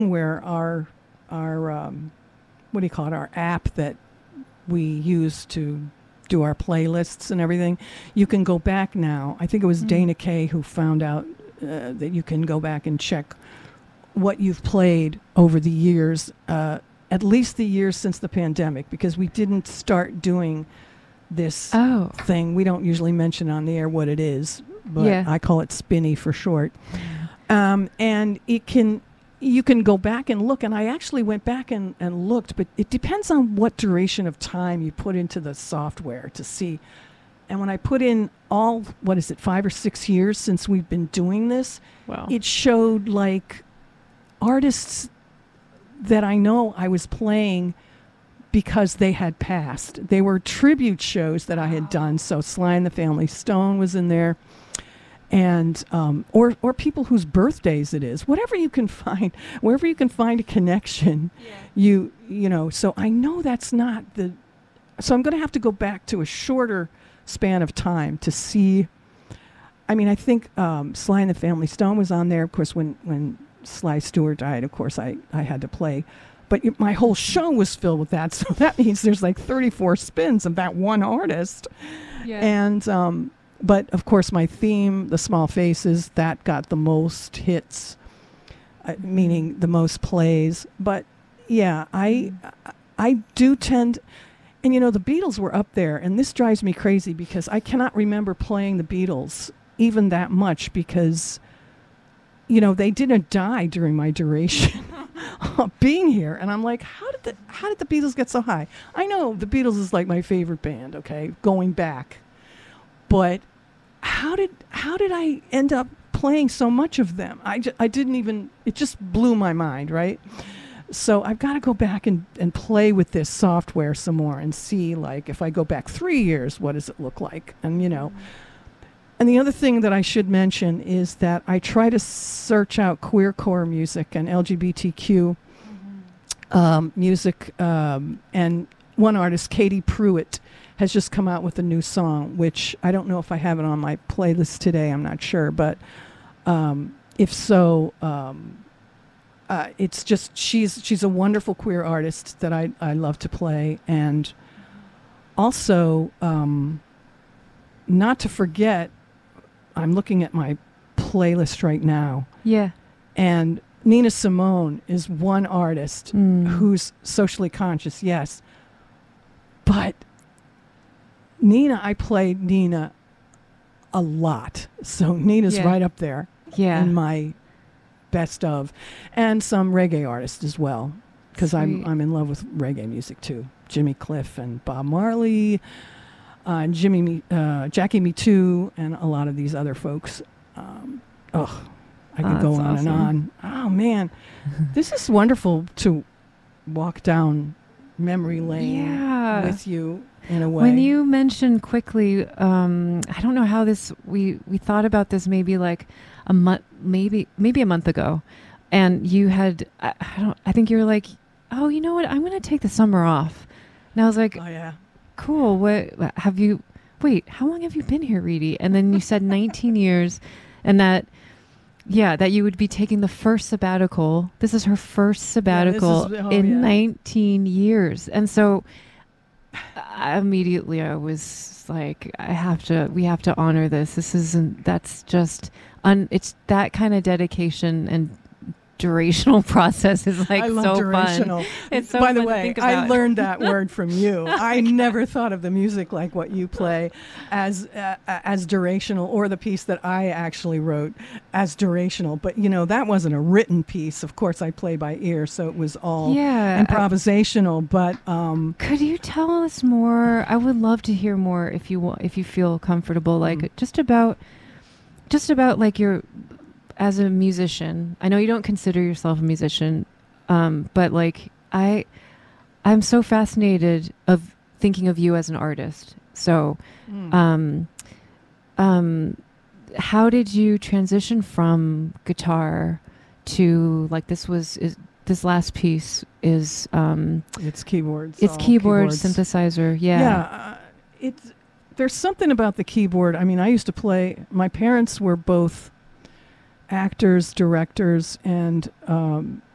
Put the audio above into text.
where our what do you call it? Our app that we use to do our playlists and everything. You can go back now. I think it was Mm. Dana Kay who found out that you can go back and check what you've played over the years, at least the years since the pandemic, because we didn't start doing this Oh, thing. We don't usually mention on the air what it is, but yeah. I call it Spinny for short. And you can go back and look. And I actually went back and looked, but it depends on what duration of time you put into the software to see. And when I put in all, what is it, 5 or 6 years since we've been doing this, Wow. it showed like artists that I know I was playing because they had passed. They were tribute shows that I had done. So Sly and the Family Stone was in there, and or people whose birthdays it is. Whatever you can find, wherever you can find a connection, you know. So I know that's not the. So I'm going to have to go back to a shorter span of time to see. I mean, I think Sly and the Family Stone was on there. Of course, when Sly Stewart died, of course, I had to play. But my whole show was filled with that. So that means there's like 34 spins of that one artist. Yeah. And, but of course, my theme, The Small Faces, that got the most hits, meaning the most plays. But yeah, I do tend, and you know, the Beatles were up there. And this drives me crazy because I cannot remember playing the Beatles even that much because, you know, they didn't die during my duration of being here. And I'm like, how did the Beatles get so high? I know the Beatles is like my favorite band, okay, going back. But how did I end up playing so much of them? I didn't even, it just blew my mind, right? So I've got to go back and play with this software some more and see, like, if I go back 3 years, what does it look like? And, you know, and the other thing that I should mention is that I try to search out queercore music and LGBTQ music. And one artist, Katie Pruitt, has just come out with a new song, which I don't know if I have it on my playlist today. I'm not sure. But if so, it's just she's a wonderful queer artist that I love to play. And also, not to forget, I'm looking at my playlist right now. Yeah. And Nina Simone is one artist who's socially conscious, yes. But I played Nina a lot. So Nina's right up there in my best of. And some reggae artists as well. Because I'm in love with reggae music too. Jimmy Cliff and Bob Marley. Jackie Me Too, and a lot of these other folks. I could go on and on. Oh man, this is wonderful to walk down memory lane with you in a way. When you mentioned quickly, I don't know how this we thought about this maybe like a month, maybe a month ago, and you had I think you were like, oh, you know what, I'm going to take the summer off, and I was like, oh yeah. Cool. What have you? Wait, how long have you been here, Reedy? And then you said 19 years, and that you would be taking the first sabbatical. This is her first sabbatical in 19 years, and so immediately I was like, we have to honor this. This isn't. That's just it's that kind of dedication and durational process is like so durational. Fun. It's so By the fun to way, think about. I learned that word from you. I never thought of the music like what you play as durational, or the piece that I actually wrote as durational. But you know, that wasn't a written piece. Of course, I play by ear, so it was all improvisational. But could you tell us more? I would love to hear more if you feel comfortable. Like just about like your. As a musician, I know you don't consider yourself a musician, but like I'm so fascinated of thinking of you as an artist. So, how did you transition from guitar to like this last piece is it's keyboards. It's keyboards, synthesizer. Yeah. There's something about the keyboard. I mean, I used to play. My parents were both actors, directors, and